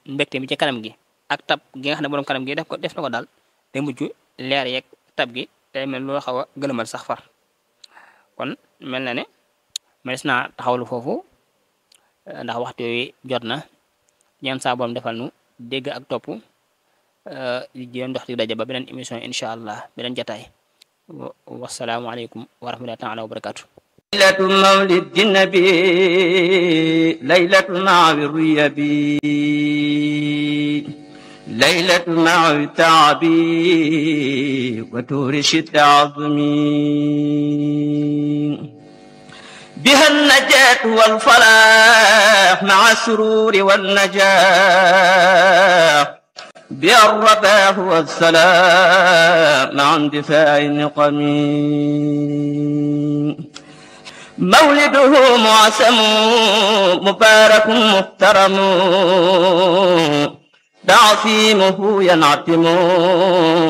mbégte mi ci kanam gi ak tab gi nga xam ne borom kanam gi def na ko daal day mujj leer yeeg tab gi day mel loo xaw a gëlëmal sax far kon mel na ne mënees naa taxawlu foofu ndax waxtu wi jot na ñaan saa borom defal nu dégg ak topp di jéem dox di daje ba beneen émission incha allah beneen jataay wasalaamualeykum wa rahmatullahi taala wa barakatu laylatu mawlidi nabi laylatu mawi ruyabi laylatu mawi taabi wa tuuri shidda azmi biha najat wal falah maa sururi wan najah biha rabah wassalam maa indifaa'i niqami مولده معسم مبارك محترم تعصيمه ينعتم